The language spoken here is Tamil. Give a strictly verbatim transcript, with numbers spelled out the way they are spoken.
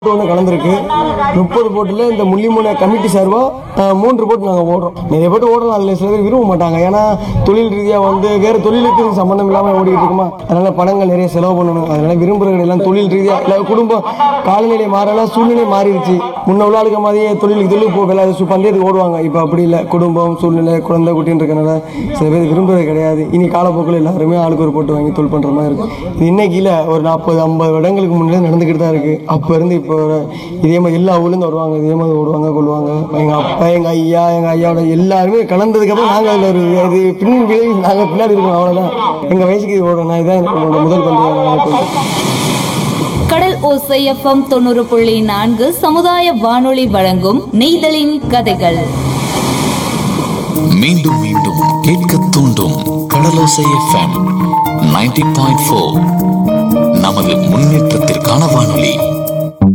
ஒன்று கலந்துருக்கு. முப்பது போட்டில் இந்த முள்ளிமூனை கமிட்டி சார்பாக மூன்று போட்டு நாங்கள் ஓடுறோம். நிறைய போட்டு ஓடலாம், அதில் சில பேர் விரும்ப மாட்டாங்க. ஏன்னா தொழில் ரீதியாக வந்து வேறு தொழிலுக்கு சம்மந்தம் இல்லாமல் ஓடிக்கிட்டு இருக்குமா, அதனால் பணங்கள் நிறைய செலவு பண்ணணும். அதனால் விரும்புகிறவங்க எல்லாம் தொழில் ரீதியாக இல்லை, குடும்பம் காலநிலை மாறலாம், சூழ்நிலை மாறிடுச்சு. முன்ன உள்ள ஆளுக்க மாதிரியே தொழிலுக்கு தொழில் போகல, அது பந்தயத்துக்கு ஓடுவாங்க. இப்போ அப்படி இல்லை, குடும்பம் சூழ்நிலை குழந்தை குட்டின்னு இருக்கனால சில பேர் விரும்புறது கிடையாது. இனி காலப்போக்கில் எல்லாருமே ஆளுக்கு ஒரு போட்டு வாங்கி தொழில் பண்ணுற மாதிரி இருக்கும். இது இன்னைக்கு இல்லை, ஒரு நாற்பது ஐம்பது வருடங்களுக்கு முன்னாடி நடந்துக்கிட்டு தான் இருக்குது. அப்போ இருந்து இப்போ இதே மாதிரி எல்லா ஊர்லேருந்து வருவாங்க, இதே மாதிரி ஓடுவாங்க கொள்வாங்க. எங்கள் அப்பா எங்கள் ஐயா எங்கள் ஐயாவோட எல்லாருமே கலந்ததுக்கப்புறம் நாங்கள் அதில் ஒரு இது பின் விலை நாங்கள் பின்னாடி இருக்கோம். அவ்வளோதான் எங்கள் வயசுக்கு இது ஓடணும். இதுதான் என்னோட முதல் பந்தயம். கடல் ஓசை எஃப்எம் தொண்ணூறு புள்ளி நான்கு சமுதாய வானொலி வழங்கும் நெய்தலின் கதைகள். மீண்டும் மீண்டும் கேட்க தூண்டும் கடலோசை எஃப்எம் நைன்டி பாயிண்ட் ஃபோர் நமது முன்னேற்றத்திற்கான வானொலி.